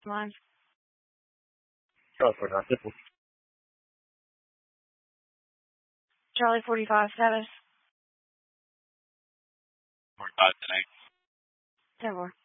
Line. Charlie 49, simple. Charlie 45, status. 45 tonight. 10-4.